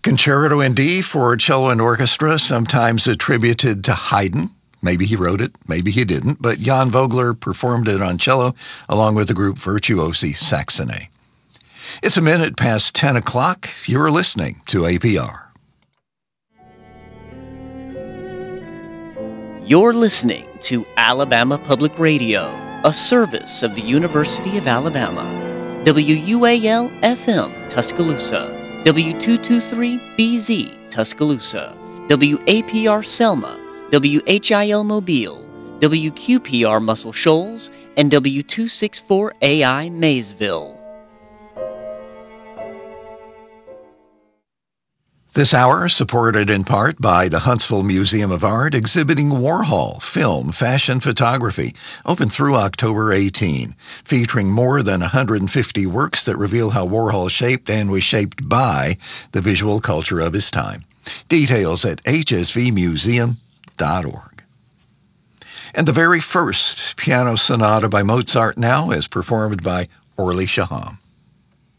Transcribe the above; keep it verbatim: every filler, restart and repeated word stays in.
Concerto in D for cello and orchestra, sometimes attributed to Haydn. Maybe he wrote it, maybe he didn't, but Jan Vogler performed it on cello along with the group Virtuosi Saxonet. It's a minute past ten o'clock. You're listening to A P R. You're listening to Alabama Public Radio, a service of the University of Alabama. W U A L F M Tuscaloosa, W two twenty-three B Z Tuscaloosa, W A P R Selma, W H I L Mobile, W Q P R Muscle Shoals, and W two sixty-four A I Maysville. This hour supported in part by the Huntsville Museum of Art, exhibiting Warhol film, fashion photography, open through October eighteenth, featuring more than one hundred fifty works that reveal how Warhol shaped and was shaped by the visual culture of his time. Details at h s v museum dot org. And the very first piano sonata by Mozart now is performed by Orly Shaham.